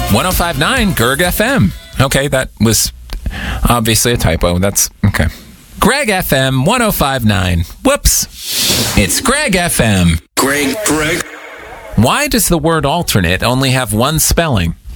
1059 Gerg FM. Okay, that was obviously a typo. That's okay. Greg FM 1059. Whoops. It's Greg FM. Greg. Why does the word alternate only have one spelling?